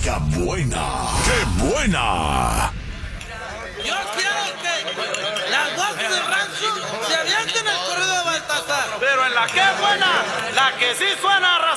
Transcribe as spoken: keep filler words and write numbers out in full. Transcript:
música buena. ¡Qué buena! Yo quiero que las voces del rancho se avienten el corrido de Baltasar. Pero en la que buena, la que sí suena